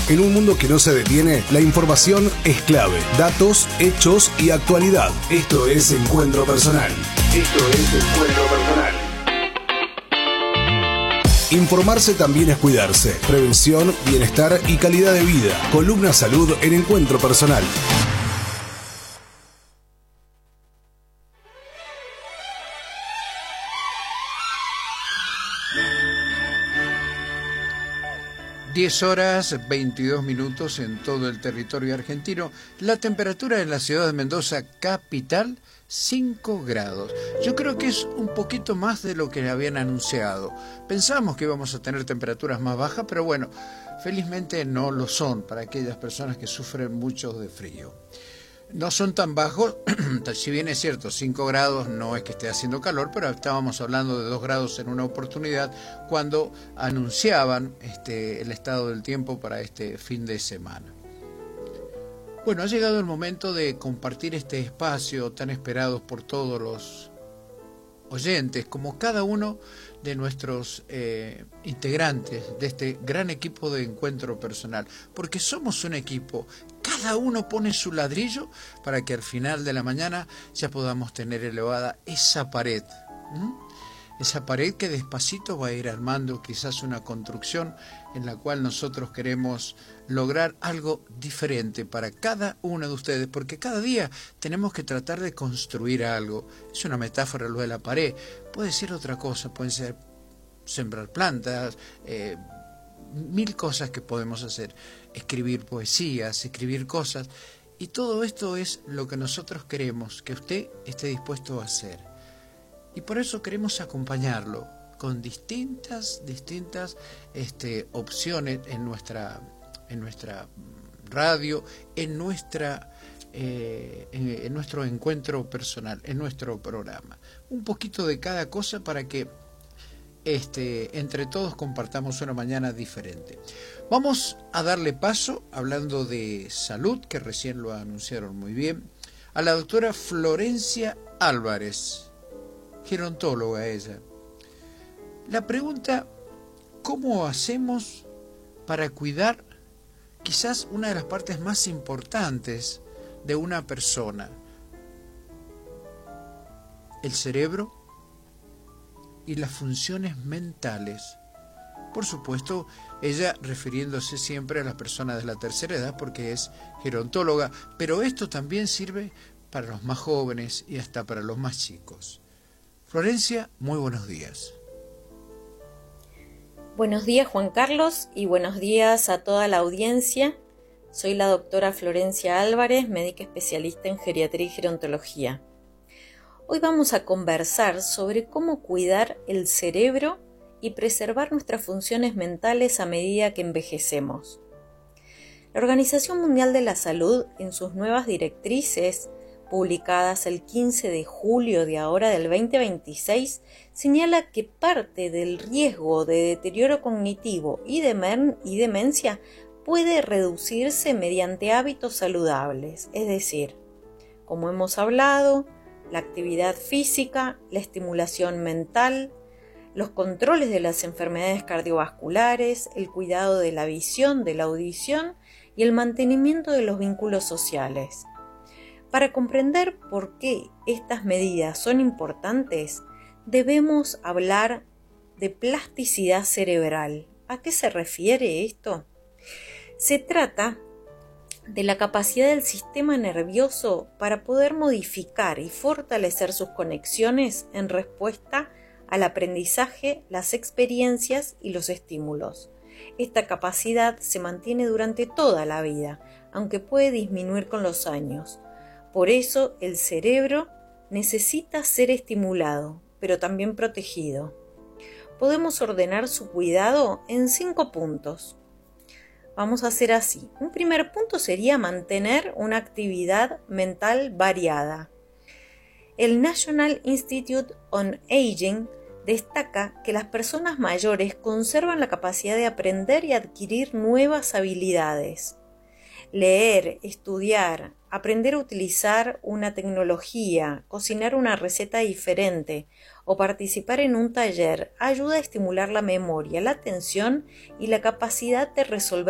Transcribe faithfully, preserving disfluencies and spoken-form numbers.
En un mundo que no se detiene, la información es clave. Datos, hechos y actualidad. Esto es Encuentro Personal. Esto es Encuentro Personal. Informarse también es cuidarse. Prevención, bienestar y calidad de vida. Columna Salud en Encuentro Personal. diez horas, veintidós minutos en todo el territorio argentino. La temperatura en la ciudad de Mendoza, capital, cinco grados. Yo creo que es un poquito más de lo que habían anunciado. Pensábamos que íbamos a tener temperaturas más bajas, pero bueno, felizmente no lo son para aquellas personas que sufren mucho de frío. No son tan bajos, si bien es cierto, cinco grados no es que esté haciendo calor, pero estábamos hablando de dos grados en una oportunidad cuando anunciaban este, el estado del tiempo para este fin de semana. Bueno, ha llegado el momento de compartir este espacio tan esperado por todos los oyentes, como cada uno de nuestros eh, integrantes de este gran equipo de Encuentro Personal, porque somos un equipo, cada uno pone su ladrillo para que al final de la mañana ya podamos tener elevada esa pared, ¿Mm? esa pared que despacito va a ir armando quizás una construcción en la cual nosotros queremos lograr algo diferente para cada uno de ustedes, porque cada día tenemos que tratar de construir algo. Es una metáfora lo de la pared, puede ser otra cosa, pueden ser sembrar plantas, eh, mil cosas que podemos hacer, escribir poesías, escribir cosas, y todo esto es lo que nosotros queremos que usted esté dispuesto a hacer. Y por eso queremos acompañarlo con distintas, distintas este, opciones en nuestra, en nuestra radio, en nuestra, eh, en, en nuestro encuentro personal, en nuestro programa. Un poquito de cada cosa para que este, entre todos compartamos una mañana diferente. Vamos a darle paso, hablando de salud, que recién lo anunciaron muy bien, a la doctora Florencia Álvarez, gerontóloga ella. La pregunta, ¿cómo hacemos para cuidar quizás una de las partes más importantes de una persona? El cerebro y las funciones mentales. Por supuesto, ella refiriéndose siempre a las personas de la tercera edad porque es gerontóloga, pero esto también sirve para los más jóvenes y hasta para los más chicos. Florencia, muy buenos días. Buenos días, Juan Carlos, y buenos días a toda la audiencia. Soy la doctora Florencia Álvarez, médica especialista en geriatría y gerontología. Hoy vamos a conversar sobre cómo cuidar el cerebro y preservar nuestras funciones mentales a medida que envejecemos. La Organización Mundial de la Salud, en sus nuevas directrices, publicadas el quince de julio de ahora del veinte veintiséis, señala que parte del riesgo de deterioro cognitivo y, demen- y demencia puede reducirse mediante hábitos saludables, es decir, como hemos hablado, la actividad física, la estimulación mental, los controles de las enfermedades cardiovasculares, el cuidado de la visión, de la audición y el mantenimiento de los vínculos sociales. Para comprender por qué estas medidas son importantes, debemos hablar de plasticidad cerebral. ¿A qué se refiere esto? Se trata de la capacidad del sistema nervioso para poder modificar y fortalecer sus conexiones en respuesta al aprendizaje, las experiencias y los estímulos. Esta capacidad se mantiene durante toda la vida, aunque puede disminuir con los años. Por eso el cerebro necesita ser estimulado, pero también protegido. Podemos ordenar su cuidado en cinco puntos. Vamos a hacer así. Un primer punto sería mantener una actividad mental variada. El National Institute on Aging destaca que las personas mayores conservan la capacidad de aprender y adquirir nuevas habilidades. Leer, estudiar, aprender a utilizar una tecnología, cocinar una receta diferente o participar en un taller ayuda a estimular la memoria, la atención y la capacidad de resolver